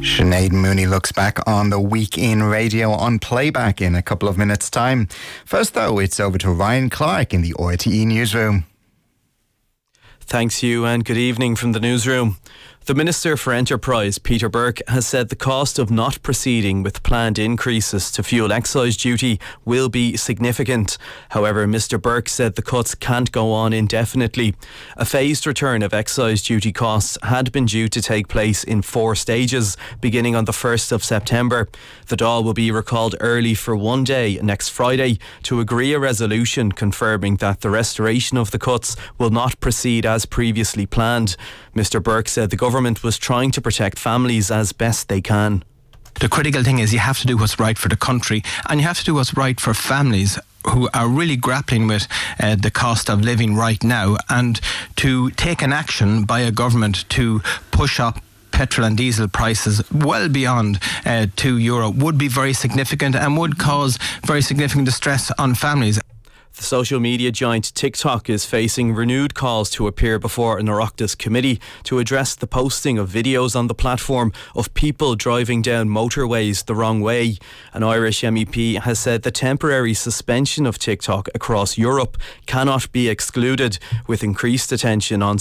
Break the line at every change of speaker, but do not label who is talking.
Sinead Mooney looks back on the week in radio on playback in a couple of minutes' time. First, though, it's over to Ryan Clark in the RTE newsroom.
Thanks, Hugh, and good evening from the newsroom. The Minister for Enterprise, Peter Burke, has said the cost of not proceeding with planned increases to fuel excise duty will be significant. However, Mr Burke said the cuts can't go on indefinitely. A phased return of excise duty costs had been due to take place in 4 stages, beginning on the 1st of September. The Dáil will be recalled early for one day next Friday to agree a resolution confirming that the restoration of the cuts will not proceed as previously planned. Mr Burke said the government was trying to protect families as best they can.
The critical thing is you have to do what's right for the country, and you have to do what's right for families who are really grappling with the cost of living right now, and to take an action by a government to push up petrol and diesel prices well beyond €2 would be very significant and would cause very significant distress on families.
The social media giant TikTok is facing renewed calls to appear before an Oireachtas committee to address the posting of videos on the platform of people driving down motorways the wrong way. An Irish MEP has said the temporary suspension of TikTok across Europe cannot be excluded, with increased attention on